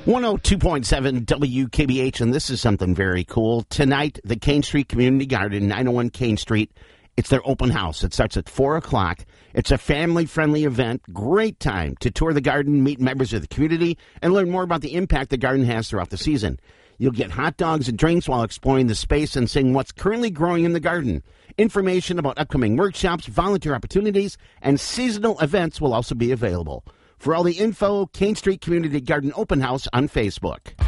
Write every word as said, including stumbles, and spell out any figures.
one oh two point seven W K B H, and this is something very cool. Tonight, the Kane Street Community Garden, nine oh one Kane Street. It's their open house. It starts at four o'clock. It's a family-friendly event. Great time to tour the garden, meet members of the community, and learn more about the impact the garden has throughout the season. You'll get hot dogs and drinks while exploring the space and seeing what's currently growing in the garden. Information about upcoming workshops, volunteer opportunities, and seasonal events will also be available. For all the info, Kane Street Community Garden Open House on Facebook.